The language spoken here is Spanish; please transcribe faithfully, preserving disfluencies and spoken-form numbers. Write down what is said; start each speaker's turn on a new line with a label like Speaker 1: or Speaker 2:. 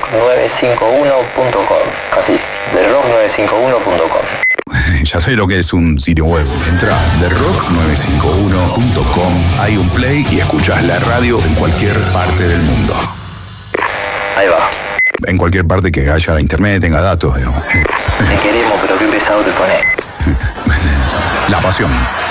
Speaker 1: nueve cinco uno punto com. Así, the rock nueve cinco uno punto com.
Speaker 2: Ya sé lo que es un sitio web. Entra a the rock nueve cinco uno punto com, hay un play y escuchás la radio en cualquier parte del mundo.
Speaker 1: Ahí va.
Speaker 2: En cualquier parte que haya internet, tenga datos, digamos.
Speaker 1: Te queremos, pero qué pesado te pones.
Speaker 2: La pasión.